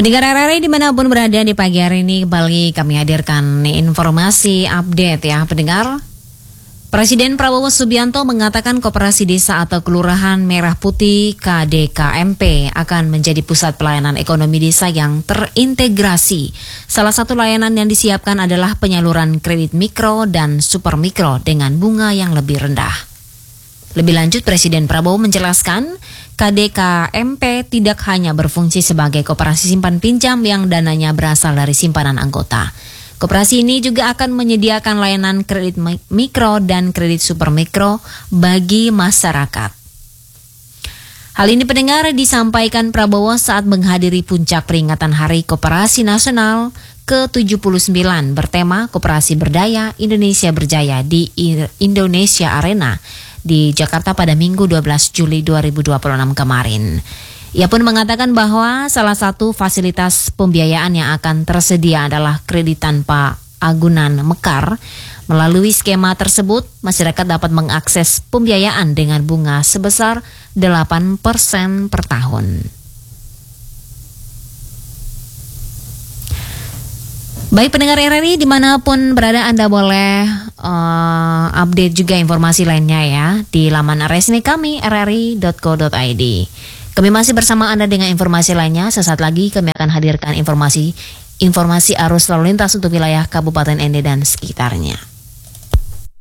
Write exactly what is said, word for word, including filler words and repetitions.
Pendengar R R I dimanapun berada di pagi hari ini, kembali kami hadirkan informasi update ya pendengar. Presiden Prabowo Subianto mengatakan Koperasi Desa atau Kelurahan Merah Putih K D K M P akan menjadi pusat pelayanan ekonomi desa yang terintegrasi. Salah satu layanan yang disiapkan adalah penyaluran kredit mikro dan super mikro dengan bunga yang lebih rendah. Lebih lanjut, Presiden Prabowo menjelaskan K D K M P tidak hanya berfungsi sebagai koperasi simpan pinjam yang dananya berasal dari simpanan anggota. Koperasi ini juga akan menyediakan layanan kredit mikro dan kredit super mikro bagi masyarakat. Hal ini pendengar disampaikan Prabowo saat menghadiri puncak peringatan Hari Koperasi Nasional ke tujuh puluh sembilan bertema Koperasi Berdaya Indonesia Berjaya di Indonesia Arena di Jakarta pada Minggu dua belas Juli dua ribu dua puluh enam kemarin. Ia pun mengatakan bahwa salah satu fasilitas pembiayaan yang akan tersedia adalah kredit tanpa agunan mekar. Melalui skema tersebut, masyarakat dapat mengakses pembiayaan dengan bunga sebesar delapan persen per tahun. Baik pendengar R R I dimanapun berada, Anda boleh uh, update juga informasi lainnya ya di laman resmi kami r r i dot co dot i d. Kami masih bersama Anda dengan informasi lainnya. Sesaat lagi kami akan hadirkan informasi informasi arus lalu lintas untuk wilayah Kabupaten N D dan sekitarnya.